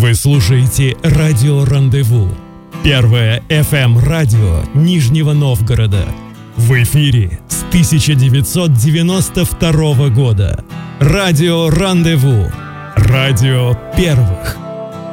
Вы слушаете «Радио Рандеву», первое FM-радио Нижнего Новгорода. В эфире с 1992 года. «Радио Рандеву», радио первых.